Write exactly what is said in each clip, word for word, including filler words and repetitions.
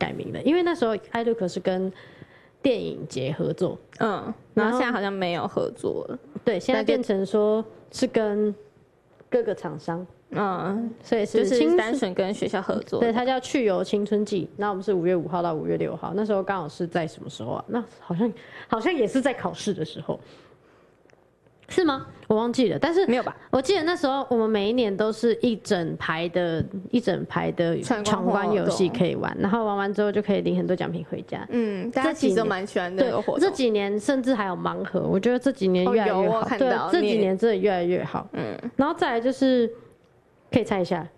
改名了，因为那时候艾瑞克是跟电影节合作， 嗯，然后现在好像没有合作了。 对，现在变成说是跟各个厂商， 嗯， 所以是就是单纯跟学校合作。 对，它叫去游青春季。那我们是五月五号到五月六号，那时候刚好是在什么时候啊？那好像好像也是在考试的时候。是吗？我忘记了，但是没有吧？ 我记得那时候我们每一年都是一整排的、一整排的闯关游戏可以玩，然后玩完之后就可以领很多奖品回家。 嗯，大家其实都蛮喜欢这个活动。 这几年甚至还有盲盒，我觉得这几年越来越好。 哦、对， 这几年真的越来越好。嗯，然后再来就是可以猜一下，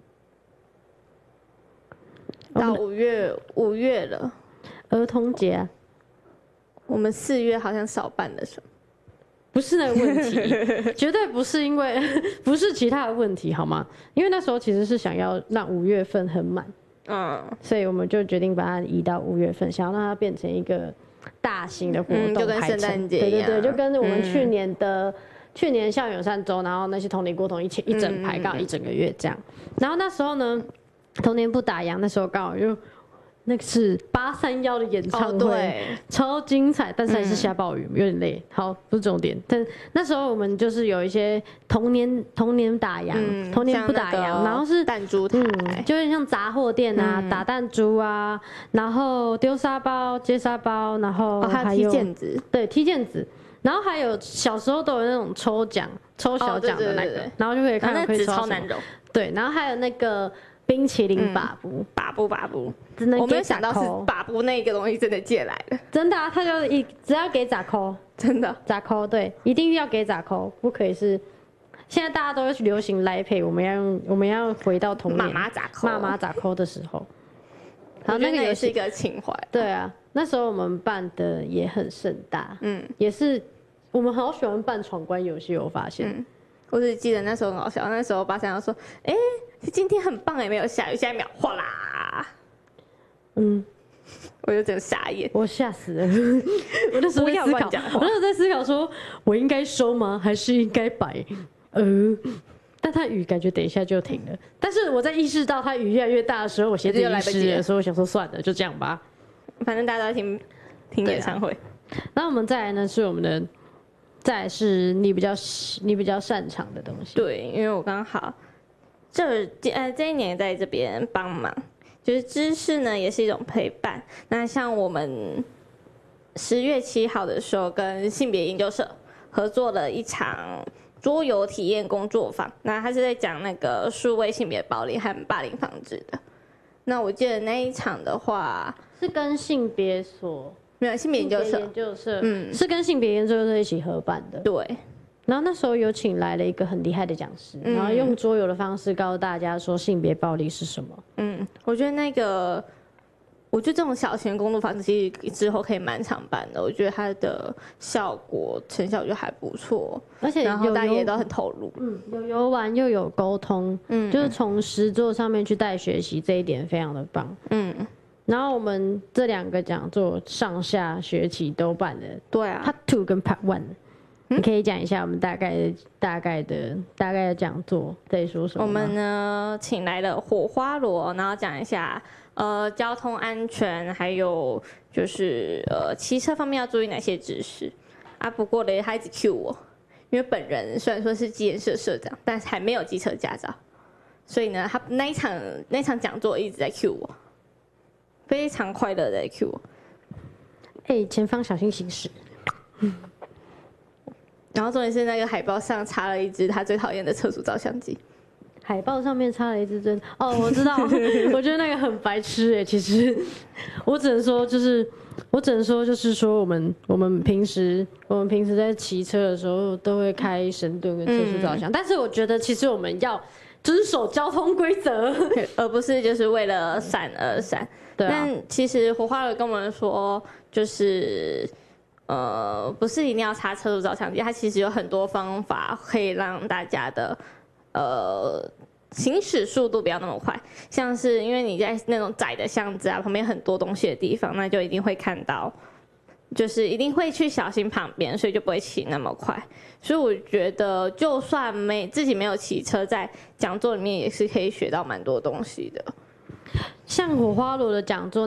到五月五月了， 儿童节啊， 我们四月好像少办了什么。 不是那个问题，绝对不是因为不是其他的问题，好吗？因为那时候其实是想要让五月份很满，嗯，所以我们就决定把它移到五月份，想要让它变成一个大型的活动， 嗯、就跟圣诞节一样， 对对对，就跟我们去年的、嗯、去年校园友善周，然后那些童年过童一起一整排，刚好一整个月这样。然后那时候呢，童年不打烊，那时候刚好就。那个是八三幺的演唱会， oh, 超精彩，但是还是下暴雨，嗯、有点累。好，不是重点。但那时候我们就是有一些童年童年打烊，嗯、童年不打烊，然后是弹珠台， 嗯，就有点像杂货店啊，嗯、打弹珠啊，然后丢沙包、接沙包，然后还有踢毽子， 对，踢毽子。然后还有小时候都有那种抽奖、抽小奖的那个， oh, 对对对对，然后就可以看到可以抽超难揉。 对，然后还有那个。冰淇淋把布， 把布把布，我没有想到是把布那个东西真的借来了， 真的啊，他就一只要给咋扣， 真的咋扣，对，一定要给咋扣，不可以是。现在大家都流行来配，我们要用，我们要回到童年妈妈咋扣， 妈妈咋扣的时候。 然后那个也是一个情怀， 对啊，那时候我们办的也很盛大，嗯，也是我们好喜欢办闯关游戏，我发现。嗯我只记得那时候很好笑，那时候八三幺说：“哎、欸，今天很棒哎，没有下雨，下一秒哗啦，嗯，我就整个傻眼， 我吓死了。我那时候在思考，我那时候在思考说，我应该收吗，还是应该摆？呃，但它雨感觉等一下就停了。但是我在意识到它雨越来越大的时候，我鞋子淋湿了，所以我想说算了，就这样吧。 反正大家都听听演唱会。 那、啊、我们再来呢是我们的。”再来是你比较你比较擅长的东西。 对，因为我刚好这呃这一年在这边帮忙，就是知识呢也是一种陪伴。那像我们十月七号的时候跟性别研究社合作了一场桌游体验工作坊，那他是在讲那个数位性别暴力和霸凌防治的。那我记得那一场的话是跟性别所。 没有性别研究社， 研究社，嗯，是跟性别研究社一起合办的。 对， 然后那时候有请来了一个很厉害的讲师，嗯、然后用桌游的方式告诉大家说性别暴力是什么。 嗯，我觉得那个，我觉得这种小型工作坊其实之后可以蛮常办的。我觉得它的效果成效就还不错， 而且然后大家也都很投入。 嗯，有游玩又有沟通，嗯，就是从实作上面去带学习，这一点非常的棒。嗯。然后我们这两个讲座上下学期都办了， 对啊 ，Part Two 跟 Part One，、嗯、你可以讲一下我们大概的、大概的、大概的讲座在说什么吗？ 我们呢请来了火花罗，然后讲一下呃交通安全，还有就是呃骑车方面要注意哪些知识啊。不过呢，他一直 cue 我，因为本人虽然说是机研社社长，但是还没有机车驾照，所以呢，他那一场那一场讲座一直在 cue 我。非常快乐的 Q， 哎、欸，前方小心行驶。 然后重点是那个海报上插了一只他最讨厌的测速照相机。 海报上面插了一只针，哦，我知道，我觉得那个很白痴哎。其实我只能说，就是我只能说，就是说我们我们平时我们平时在骑车的时候都会开神盾跟测速照相，嗯、但是我觉得其实我们要遵守交通规则， 而不是就是为了闪而闪。对啊、但其实火花有跟我们说，就是呃，不是一定要插测速照相机，它其实有很多方法可以让大家的呃行驶速度不要那么快。像是因为你在那种窄的巷子啊，旁边很多东西的地方，那就一定会看到，就是一定会去小心旁边，所以就不会骑那么快。所以我觉得，就算没自己没有骑车，在讲座里面也是可以学到蛮多东西的。 像火花罗的讲座。